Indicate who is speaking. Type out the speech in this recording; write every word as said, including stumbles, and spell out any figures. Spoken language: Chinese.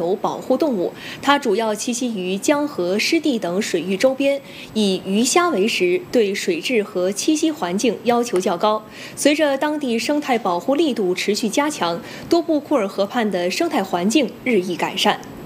Speaker 1: 牛保护动物，它主要栖息于江河、湿地等水域周边，以鱼虾为食，对水质和栖息环境要求较高。随着当地生态保护力度持续加强，多布库尔河畔的生态环境日益改善。